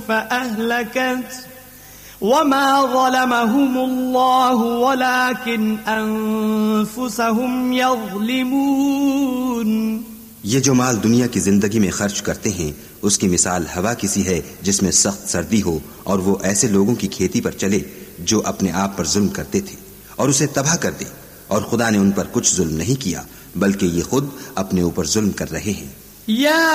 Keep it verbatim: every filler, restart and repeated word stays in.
फअहलकत वमा ज़लमहुमुल्लाहु वलाकिन अनफुसहुम यज़लिमून। ये जो माल दुनिया की जिंदगी में खर्च करते हैं उसकी मिसाल हवा किसी है जिसमें सख्त सर्दी हो और वो ऐसे लोगों की खेती पर चले जो अपने आप पर जुल्म करते थे और उसे तबाह कर दे, और खुदा ने उन पर कुछ जुल्म नहीं किया बल्कि ये खुद अपने ऊपर जुल्म कर रहे हैं।